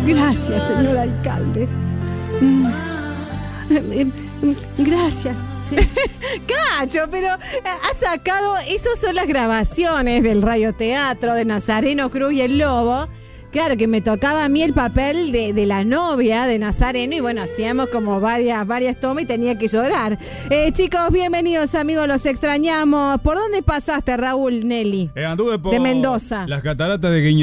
Gracias, señor alcalde. Gracias. Sí. Cacho, pero ha sacado, esas son las grabaciones del radioteatro de Nazareno Cruz y el Lobo. Claro, que me tocaba a mí el papel de la novia de Nazareno y bueno, hacíamos como varias tomas y tenía que llorar. Chicos, bienvenidos amigos, los extrañamos. ¿Por dónde pasaste, Raúl, Nelly? Anduve por de Mendoza. Las cataratas de Guiñazú.